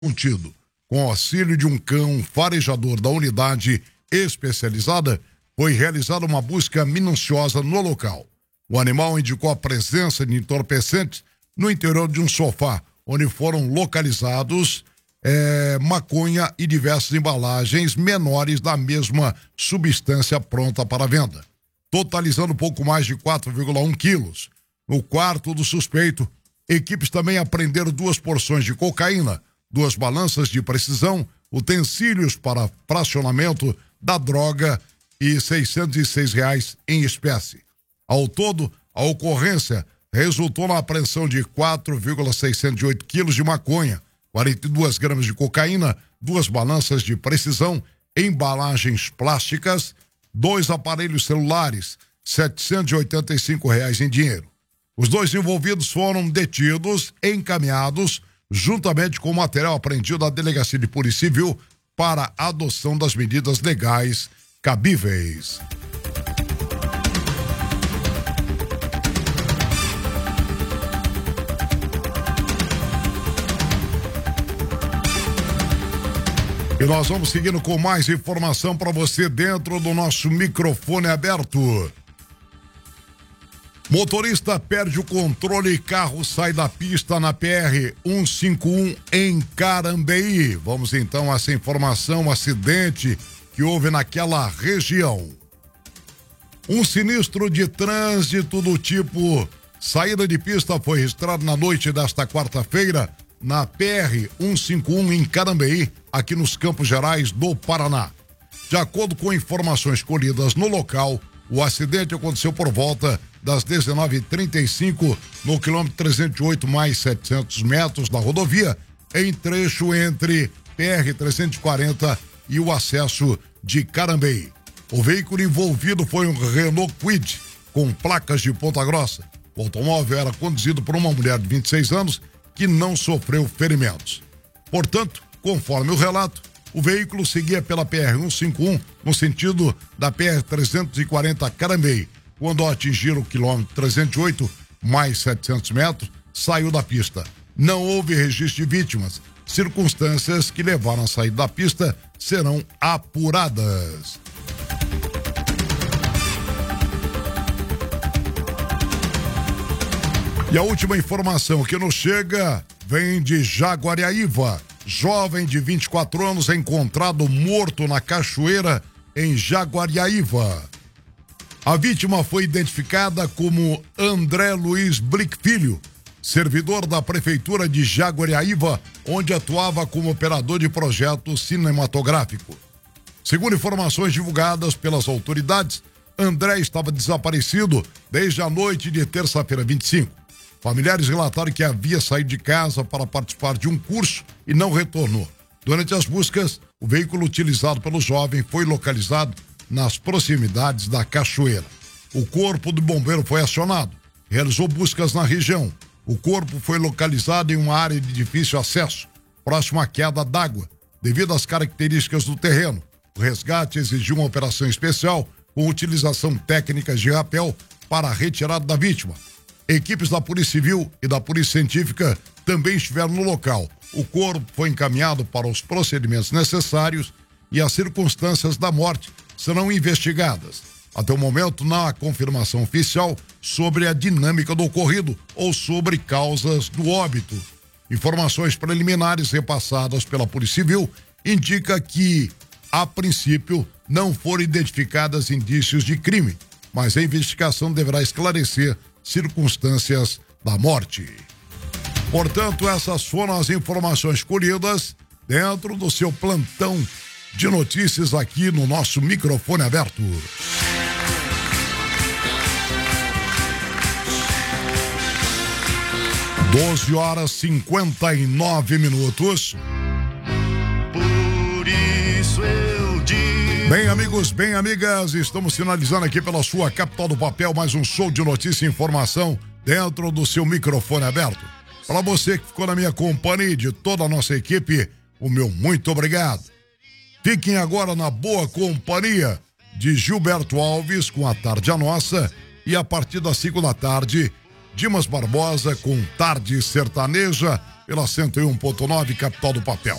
contido. Com auxílio de um cão farejador da unidade especializada, foi realizada uma busca minuciosa no local. O animal indicou a presença de entorpecentes no interior de um sofá, onde foram localizados maconha e diversas embalagens menores da mesma substância pronta para venda, totalizando pouco mais de 4,1 quilos. No quarto do suspeito, equipes também apreenderam 2 porções de cocaína, 2 balanças de precisão, utensílios para fracionamento da droga e R$606 em espécie. Ao todo, a ocorrência resultou na apreensão de 4,608 quilos de maconha, 42 gramas de cocaína, 2 balanças de precisão, embalagens plásticas, 2 aparelhos celulares, R$785 em dinheiro. Os 2 envolvidos foram detidos e encaminhados, juntamente com o material apreendido à Delegacia de Polícia Civil, para a adoção das medidas legais cabíveis. E nós vamos seguindo com mais informação para você dentro do nosso microfone aberto. Motorista perde o controle e carro sai da pista na PR-151 em Carambeí. Vamos então a essa informação, um acidente que houve naquela região. Um sinistro de trânsito do tipo saída de pista foi registrado na noite desta quarta-feira na PR-151 em Carambeí, aqui nos Campos Gerais do Paraná. De acordo com informações colhidas no local, o acidente aconteceu por volta das 19h35 no quilômetro 308 mais 700 metros da rodovia, em trecho entre PR-340 e o acesso de Carambeí. O veículo envolvido foi um Renault Kwid com placas de Ponta Grossa. O automóvel era conduzido por uma mulher de 26 anos que não sofreu ferimentos. Portanto, conforme o relato, o veículo seguia pela PR-151 no sentido da PR-340 Carambeí. Quando atingiram o quilômetro 308, mais 700 metros, saiu da pista. Não houve registro de vítimas. Circunstâncias que levaram a sair da pista serão apuradas. E a última informação que nos chega vem de Jaguariaíva. Jovem de 24 anos é encontrado morto na cachoeira em Jaguariaíva. A vítima foi identificada como André Luiz Blick Filho, servidor da Prefeitura de Jaguariaíva, onde atuava como operador de projeto cinematográfico. Segundo informações divulgadas pelas autoridades, André estava desaparecido desde a noite de terça-feira 25. Familiares relataram que havia saído de casa para participar de um curso e não retornou. Durante as buscas, o veículo utilizado pelo jovem foi localizado nas proximidades da cachoeira. O corpo do bombeiro foi acionado, realizou buscas na região. O corpo foi localizado em uma área de difícil acesso, próximo à queda d'água, devido às características do terreno. O resgate exigiu uma operação especial com utilização técnica de rapel para a retirada da vítima. Equipes da Polícia Civil e da Polícia Científica também estiveram no local. O corpo foi encaminhado para os procedimentos necessários e as circunstâncias da morte serão investigadas. Até o momento, não há confirmação oficial sobre a dinâmica do ocorrido ou sobre causas do óbito. Informações preliminares repassadas pela Polícia Civil indicam que, a princípio, não foram identificados indícios de crime, mas a investigação deverá esclarecer circunstâncias da morte. Portanto, essas foram as informações colhidas dentro do seu plantão de notícias aqui no nosso microfone aberto. 12h59. Por isso eu digo. Bem, amigos, bem, amigas, estamos finalizando aqui pela sua capital do papel mais um show de notícia e informação dentro do seu microfone aberto. Para você que ficou na minha companhia e de toda a nossa equipe, o meu muito obrigado. Fiquem agora na boa companhia de Gilberto Alves com A Tarde a Nossa e a partir das 5 da tarde, Dimas Barbosa com Tarde Sertaneja. pela 101.9, capital do papel.